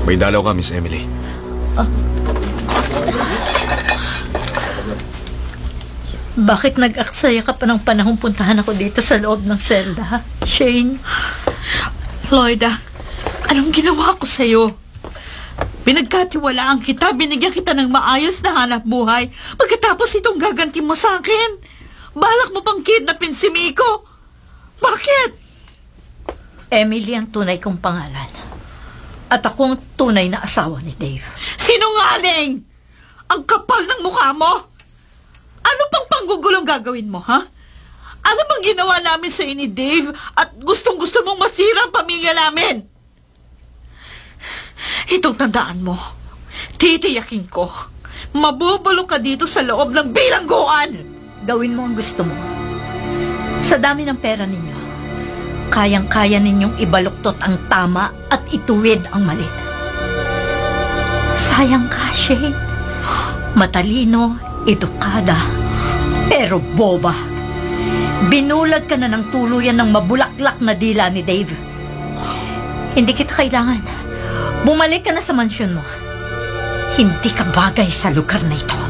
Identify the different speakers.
Speaker 1: May dalaw ka, Miss Emily.
Speaker 2: Bakit nag-aksaya ka pa ng panahong puntahan ako dito sa loob ng selda, Shane?
Speaker 3: Lloyda, anong ginawa ko sa'yo? Pinagkatiwalaan kita, binigyan kita ng maayos na hanap buhay. Pagkatapos itong gaganti mo sa akin, balak mo pang kidnapin si Miko. Bakit?
Speaker 2: Emily ang tunay kong pangalan. At ako ang tunay na asawa ni Dave.
Speaker 3: Sinungaling! Ang kapal ng mukha mo! Ano pang panggugulong gagawin mo, ha? Ano bang ginawa namin sa ni Dave at gustong-gusto mong masira ang pamilya namin? Itong tandaan mo, titiyakin ko, mabubulok ka dito sa loob ng bilangguan!
Speaker 2: Gawin mo ang gusto mo. Sa dami ng pera ninyo, kayang-kaya ninyong ibaluktot ang tama at ituwid ang mali. Sayang ka, Shane. Matalino, edukada, pero boba. Binulag ka na ng tuluyan ng mabulaklak na dila ni Dave. Hindi kita kailangan. Bumalik ka na sa mansyon mo. Hindi ka bagay sa lugar na ito.